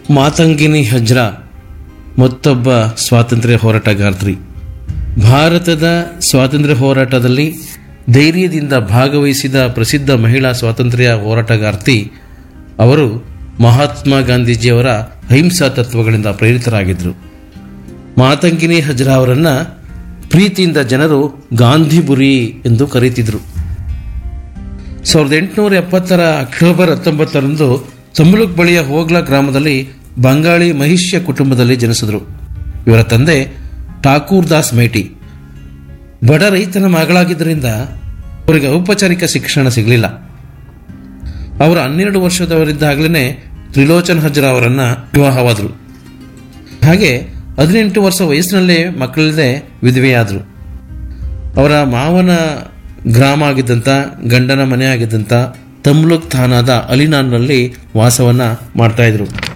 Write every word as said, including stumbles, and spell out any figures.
ಮಾತಂಗಿನಿ ಹಜ್ರಾ ಮತ್ತೊಬ್ಬ ಸ್ವಾತಂತ್ರ್ಯ ಹೋರಾಟಗಾರ್ತಿ. ಭಾರತದ ಸ್ವಾತಂತ್ರ್ಯ ಹೋರಾಟದಲ್ಲಿ ಧೈರ್ಯದಿಂದ ಭಾಗವಹಿಸಿದ ಪ್ರಸಿದ್ಧ ಮಹಿಳಾ ಸ್ವಾತಂತ್ರ್ಯ ಹೋರಾಟಗಾರ್ತಿ. ಅವರು ಮಹಾತ್ಮ ಗಾಂಧೀಜಿಯವರ ಅಹಿಂಸಾ ತತ್ವಗಳಿಂದ ಪ್ರೇರಿತರಾಗಿದ್ದರು. ಮಾತಂಗಿನಿ ಹಜ್ರಾ ಅವರನ್ನು ಪ್ರೀತಿಯಿಂದ ಜನರು ಗಾಂಧಿಬುರಿ ಎಂದು ಕರೀತಿದ್ರು. ಸಾವಿರದ ಎಂಟುನೂರ ಎಪ್ಪತ್ತರ ಅಕ್ಟೋಬರ್ ಹತ್ತೊಂಬತ್ತರಂದು ತಮ್ಲುಕ್ ಬಳಿಯ ಹೋಗ್ಲಾ ಗ್ರಾಮದಲ್ಲಿ ಬಂಗಾಳಿ ಮಹಿಷ್ಯ ಕುಟುಂಬದಲ್ಲಿ ಜನಿಸಿದರು. ಇವರ ತಂದೆ ಠಾಕೂರ್ ದಾಸ್ ಮೇಟಿ ಬಡ ರೈತನ ಮಗಳಾಗಿದ್ದರಿಂದ ಅವರಿಗೆ ಔಪಚಾರಿಕ ಶಿಕ್ಷಣ ಸಿಗಲಿಲ್ಲ. ಅವರು ಹನ್ನೆರಡು ವರ್ಷದವರಿದ್ದಾಗಲೇ ತ್ರಿಲೋಚನ್ ಹಜ್ರಾ ಅವರನ್ನು ವಿವಾಹವಾದರು. ಹಾಗೆ ಹದಿನೆಂಟು ವರ್ಷ ವಯಸ್ಸಿನಲ್ಲೇ ಮಕ್ಕಳಿಲ್ಲದೆ ವಿಧವೆಯಾದರು. ಅವರ ಮಾವನ ಗ್ರಾಮ ಆಗಿದ್ದಂಥ ಗಂಡನ ಮನೆ ಆಗಿದ್ದಂಥ ತಮ್ಲುಕ್ ಥಾನಾದ ಅಲಿನಾನ್ನಲ್ಲಿ ವಾಸವನ್ನು ಮಾಡ್ತಾಯಿದ್ರು.